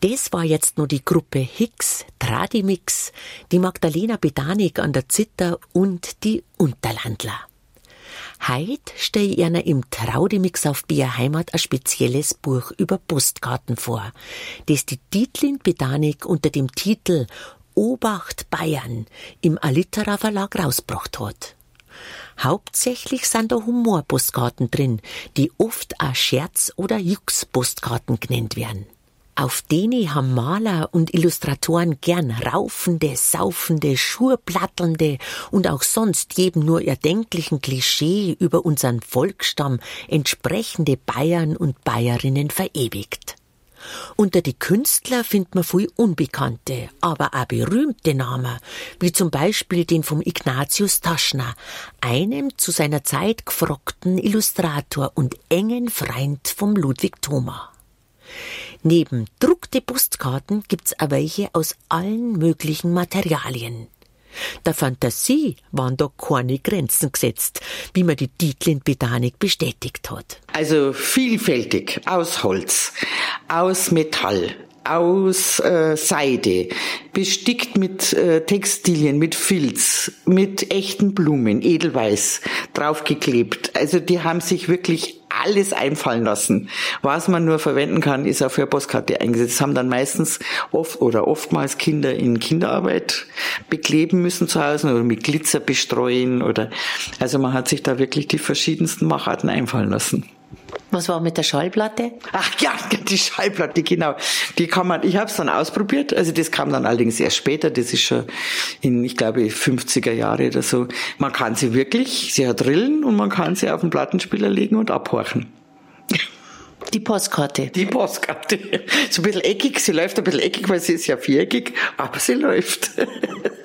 Das war jetzt nur die Gruppe Hicks, Tradimix, die Magdalena Bedanik an der Zither und die Unterlandler. Heut stell ich Ihnen im Traudimix auf Bier Heimat ein spezielles Buch über Postkarten vor, das die Dietlin Bedanik unter dem Titel Obacht Bayern im Alitera Verlag rausgebracht hat. Hauptsächlich sind da Humorpostkarten drin, die oft auch Scherz- oder Jux-Postkarten genannt werden. Auf denen haben Maler und Illustratoren gern raufende, saufende, schurplattelnde und auch sonst jedem nur erdenklichen Klischee über unseren Volksstamm entsprechende Bayern und Bayerinnen verewigt. Unter die Künstler findet man viel unbekannte, aber auch berühmte Namen, wie zum Beispiel den vom Ignatius Taschner, einem zu seiner Zeit gefragten Illustrator und engen Freund vom Ludwig Thoma. Neben druckte Postkarten gibt's auch welche aus allen möglichen Materialien. Der Fantasie waren da keine Grenzen gesetzt, wie mir die Dietlin Bedanik bestätigt hat. Also vielfältig, aus Holz, aus Metall, aus Seide, bestickt mit Textilien, mit Filz, mit echten Blumen, edelweiß, draufgeklebt. Also die haben sich wirklich alles einfallen lassen. Was man nur verwenden kann, ist auch für eine Postkarte eingesetzt. Das haben dann meistens oftmals Kinder in Kinderarbeit bekleben müssen zu Hause oder mit Glitzer bestreuen also man hat sich da wirklich die verschiedensten Macharten einfallen lassen. Was war mit der Schallplatte? Ach ja, die Schallplatte, genau. Die kann man, ich habe es dann ausprobiert, also das kam dann allerdings erst später, das ist schon in, ich glaube, 50er Jahre oder so. Man kann sie hat Rillen und man kann sie auf den Plattenspieler legen und abhorchen. Die Postkarte. Die Postkarte. So ein bisschen eckig, sie läuft ein bisschen eckig, weil sie ist ja viereckig, aber sie läuft.